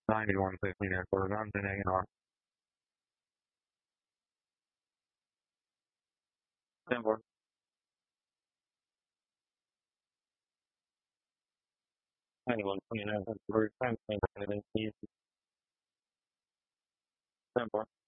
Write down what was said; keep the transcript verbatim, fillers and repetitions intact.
ninety-one fifteen airport, I'm hanging on. ten four. ninety-one twenty-nine, ten four. ten four.